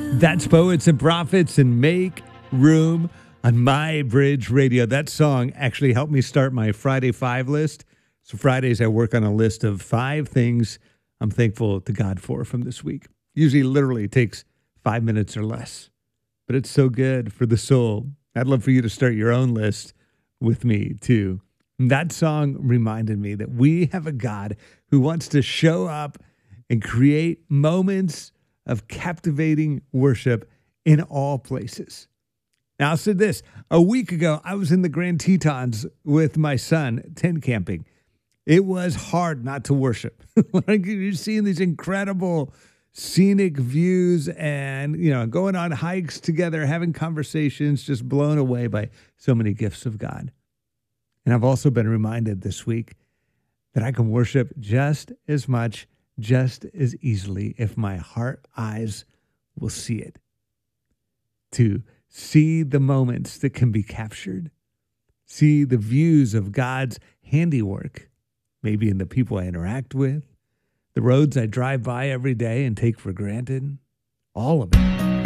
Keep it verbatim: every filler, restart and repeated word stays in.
That's Poets and Prophets and Make Room on My Bridge Radio. That song actually helped me start my Friday Five list. So Fridays I work on a list of five things I'm thankful to God for from this week. Usually literally takes five minutes or less. But it's so good for the soul. I'd love for you to start your own list with me too. And that song reminded me that we have a God who wants to show up and create moments of captivating worship in all places. Now, I'll say this. A week ago, I was in the Grand Tetons with my son, tent camping. It was hard not to worship. Like, you're seeing these incredible scenic views and, you know, going on hikes together, having conversations, just blown away by so many gifts of God. And I've also been reminded this week that I can worship just as much, just as easily if my heart eyes will see it. To see the moments that can be captured, see the views of God's handiwork, maybe in the people I interact with, the roads I drive by every day and take for granted, all of it.